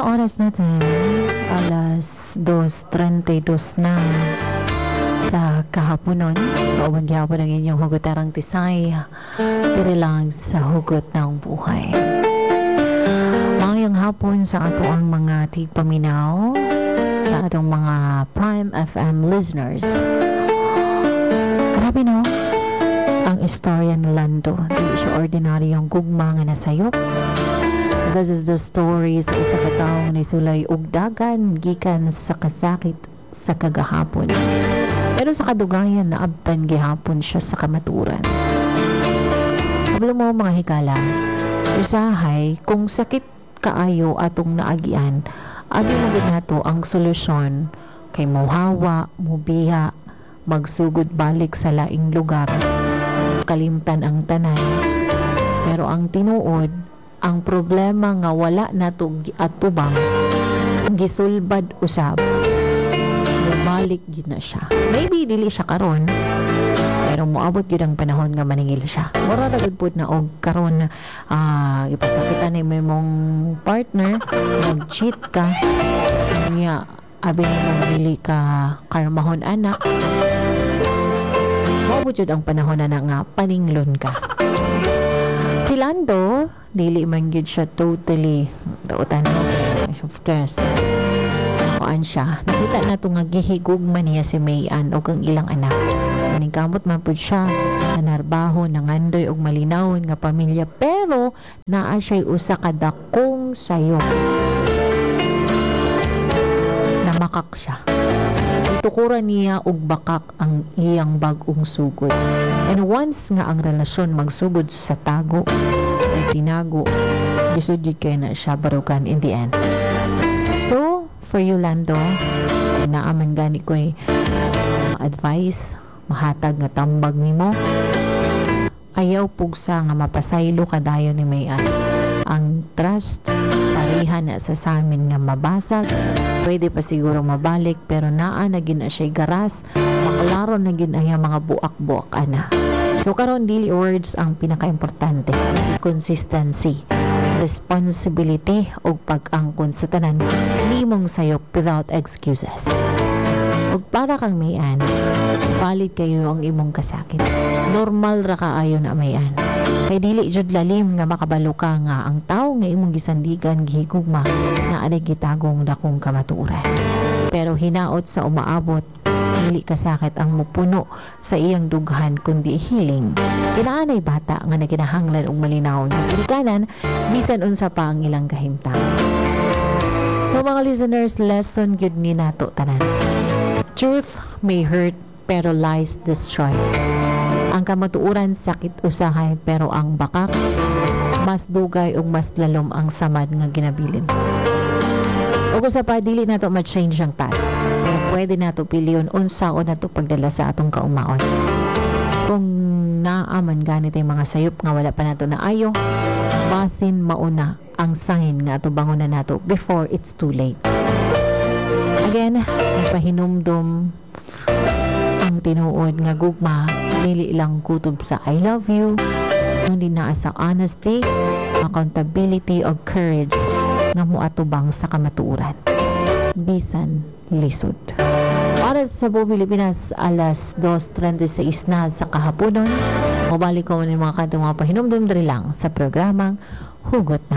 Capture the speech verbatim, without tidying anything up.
oras natin, alas dos treinta y dos na sa kahaponon. Kauban gihapon ang inyong hugotarang tisay. Diri lang sa hugot ng buhay. Mayang hapon sa ato ang mga tigpaminaw, sa atong mga Prime F M listeners. Grabe no? Ang istorya ni Lando. Di siya ordinaryong gugma nga nasayop. This is the story sa usa ka tawo ni sulay og dagan gikan sa kasakit sa kagahapon. Pero sa kadugayan naabtan gihapon siya sa kamaturan. Kabalo mo mga hikala, usahay kung sakit kaayo atong naagian, abi mo gid nato ang solusyon kay mohawa, mubiha, magsugod balik sa laing lugar, kalimtan ang tanan. Pero ang tinuod, ang problema nga wala nato atubang gisulbad usab, bumalik gid na siya. Maybe dili siya karon, pero moabot gid ang panahon nga maningil siya. Mura ra gud pud na og karon uh, ipasakitan ni mong partner, nag-cheat ka niya, abi ni mong dili ka karmahon anak, moabot jud ang panahon na nga paninglon ka. Si Lando, dili man gyud siya totally dautan of stress. Nakuan siya. Nakita na ito nga gihigugman niya si Mayan o ang ilang anak. Maningkamot man po siya, nanarbaho, nangandoy og malinawon nga pamilya, pero naa siya'y usa ka dakong sayo. Namakak siya. Tukuran niya og bakak ang iyang bag-ong sugod. And once nga ang relasyon magsugod sa tago ay tinago, gisudjig kay na siya barukan in the end. So, for you Lando, naaman gani ko'y uh, advice, mahatag nga tambag nimo, ayaw pugsa nga mapasaylo kadayo ni Mayan. Ang trust, parihan na sa samin nga mabasag, pwede pa siguro mabalik, pero naa na gina siya'y garas, maklaro na gina ay mga buak-buak ana. So karon dili words ang pinaka-importante, consistency, responsibility o pag-angkon sa tanan nimong sayop without excuses. Og para kang Mayan, valid kayo ang imong kasakit. Normal ra kaayo na Mayan. Kay dili jud lalim nga makabalo ka nga ang tawo nga imong gisandigan gihigugma na aday gitagong dakong kamatuoran. Pero hinaot sa umaabot, dili kasakit ang mupuno sa iyang dughan kundi healing. Kinaanay bata nga naginahanglan og malinaw nga pilikanan bisan unsa pa ang ilang kahimtang. So mga listeners, lesson gyud ni nato tanan. Truth may hurt pero lies destroy. Ang kamatuoran sakit usahay, pero ang bakak mas dugay ug mas lalom ang samad nga ginabilin. Ug usa pa, dili nato ma-change ang past, pero pwede nato piliyon unsaon nato pagdala sa atong kaumaon. Kung naaman ganit ay mga sayop nga wala pa nato naayo, basin mauna ang sign nga ato bangon na nato before it's too late. Again, nagpahinumdom ang tinuod nga gugma, dili lang kutob sa I love you, kundi naa sa honesty, accountability o courage nga moatubang sa kamatuoran bisan lisod. Oras sa buong Pilipinas, alas dos treinta y seis na sa kahaponon. Mabalik ko ng mga kantong mga pahinumdum diri lang sa programang Hugot na